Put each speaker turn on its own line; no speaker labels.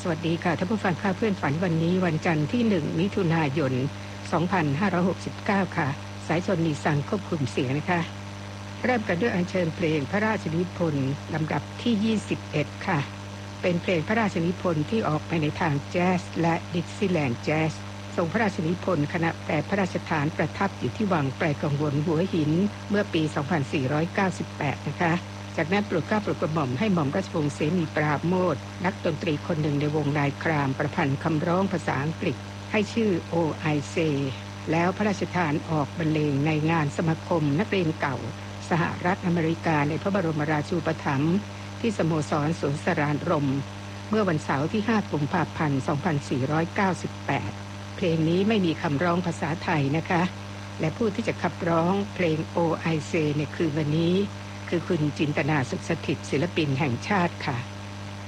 วัสดีค่ะท่านผู้ฟังค่ะเพื่อนฝันวันนี้วันจันทร์ที่1มิถุนายน2569ค่ะสายชนนีสังควบคุมเสียงนะคะเริ่มกันด้วยอัญเชิญเพลงพระราชนิพนธ์ลำดับที่21ค่ะเป็นเพลงพระราชนิพนธ์ที่ออกไปในทางแจ๊สและดิกซี่แลนด์แจ๊สทรงพระราชนิพนธ์ขณะแปรพระราชทานประทับอยู่ที่วังไกลกังวลหัวหินเมื่อปี2498นะคะจากนั้นโปรดเกล้าโปรดกระหม่อมให้หม่อมราชวงศ์เสนีปราโมชนักดนตรีคนหนึ่งในวงนายครามประพันธ์คำร้องภาษาอังกฤษให้ชื่อ O.I. Say แล้วพระราชทานออกบรรเลงในงานสมาคมนักเรียนเก่าสหรัฐอเมริกาในพระบรมราชูปถัมภ์ที่สโมสรสวนสรานรมเมื่อวันเสาร์ที่5กุมภาพันธ์2498เพลงนี้ไม่มีคำร้องภาษาไทยนะคะและผู้ที่จะขับร้องเพลง O.I. Say ในคืนวันนี้คือคุณจินตนาสุขสถิตศิลปินแห่งชาติค่ะ